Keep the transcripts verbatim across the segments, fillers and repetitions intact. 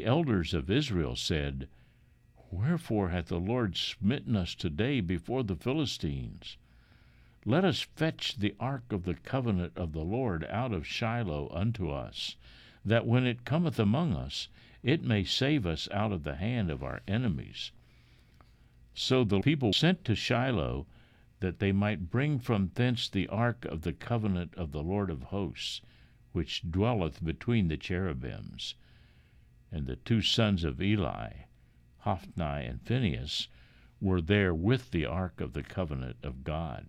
the elders of Israel said, Wherefore hath the Lord smitten us today before the Philistines? Let us fetch the ark of the covenant of the Lord out of Shiloh unto us, that when it cometh among us, it may save us out of the hand of our enemies. So the people sent to Shiloh, that they might bring from thence the ark of the covenant of the Lord of hosts, which dwelleth between the cherubims. And the two sons of Eli, Hophni and Phinehas, were there with the ark of the covenant of God.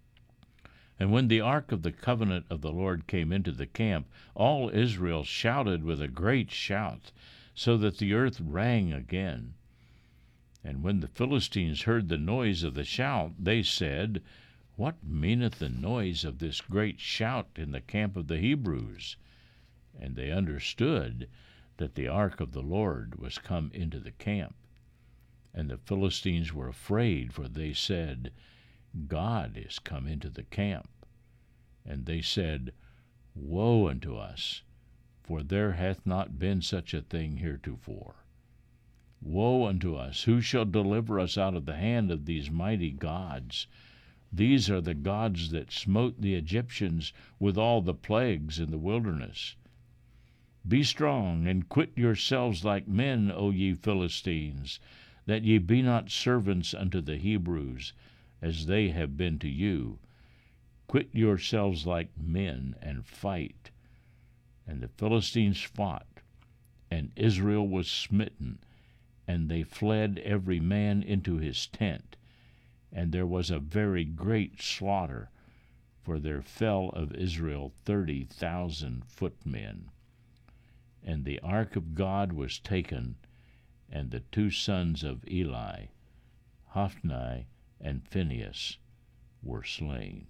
And when the ark of the covenant of the Lord came into the camp, all Israel shouted with a great shout, so that the earth rang again. And when the Philistines heard the noise of the shout, they said, What meaneth the noise of this great shout in the camp of the Hebrews? And they understood that the ark of the Lord was come into the camp. And the Philistines were afraid, for they said, God is come into the camp. And they said, Woe unto us, for there hath not been such a thing heretofore. Woe unto us! Who shall deliver us out of the hand of these mighty gods? These are the gods that smote the Egyptians with all the plagues in the wilderness. Be strong, and quit yourselves like men, O ye Philistines, that ye be not servants unto the Hebrews, as they have been to you. Quit yourselves like men, and fight. And the Philistines fought, and Israel was smitten, and they fled every man into his tent. And there was a very great slaughter, for there fell of Israel thirty thousand footmen. And the ark of God was taken, and the two sons of Eli, Hophni and Phinehas, were slain.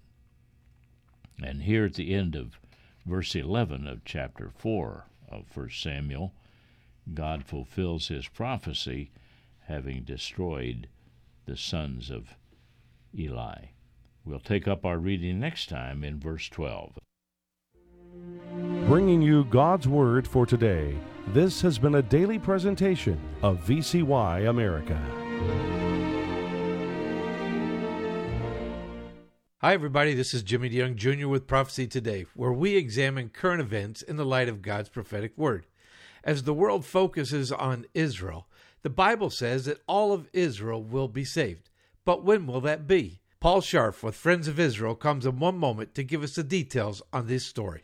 And here at the end of verse eleven of chapter four of First Samuel, God fulfills his prophecy, having destroyed the sons of Eli. We'll take up our reading next time in verse twelve. Bringing you God's Word for today, this has been a daily presentation of V C Y America. Hi, everybody. This is Jimmy DeYoung, Junior with Prophecy Today, where we examine current events in the light of God's prophetic word. As the world focuses on Israel, the Bible says that all of Israel will be saved. But when will that be? Paul Scharf with Friends of Israel comes in one moment to give us the details on this story.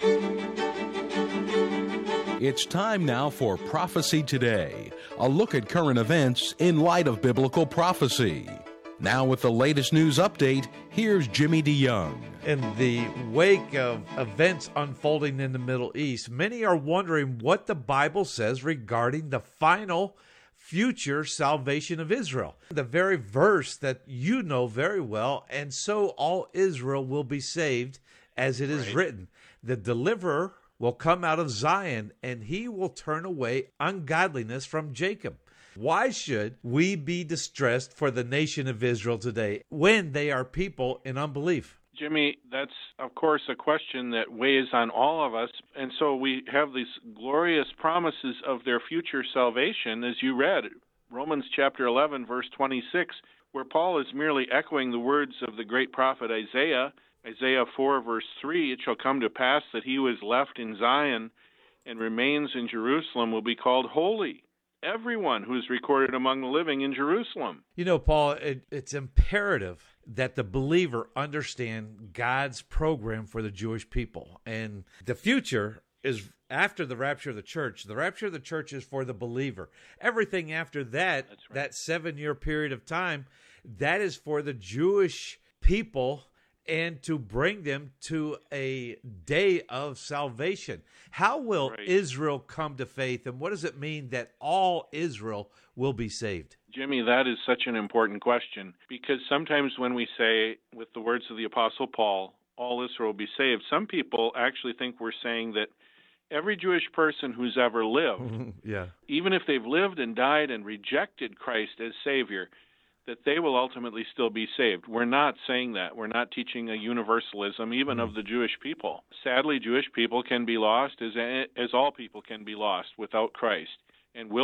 It's time now for Prophecy Today, a look at current events in light of biblical prophecy. Now with the latest news update, here's Jimmy DeYoung. In the wake of events unfolding in the Middle East, many are wondering what the Bible says regarding the final future salvation of Israel. The very verse that you know very well, and so all Israel will be saved, as it is Right. written. The deliverer will come out of Zion, and he will turn away ungodliness from Jacob. Why should we be distressed for the nation of Israel today when they are people in unbelief? Jimmy, that's, of course, a question that weighs on all of us. And so we have these glorious promises of their future salvation, as you read, Romans chapter eleven, verse twenty-six, where Paul is merely echoing the words of the great prophet Isaiah. Isaiah four, verse three, it shall come to pass that he who is left in Zion and remains in Jerusalem will be called holy. Everyone who is recorded among the living in Jerusalem. You know, Paul, it, it's imperative that the believer understand God's program for the Jewish people. And the future is after the rapture of the church. The rapture of the church is for the believer. Everything after that, That's right. that seven-year period of time, that is for the Jewish people and to bring them to a day of salvation. How will Right. Israel come to faith, and what does it mean that all Israel will be saved? Jimmy, that is such an important question, because sometimes when we say, with the words of the Apostle Paul, all Israel will be saved, some people actually think we're saying that every Jewish person who's ever lived, Yeah. even if they've lived and died and rejected Christ as Savior, that they will ultimately still be saved. We're not saying that. We're not teaching a universalism even of the Jewish people. Sadly, Jewish people can be lost as as all people can be lost without Christ, and will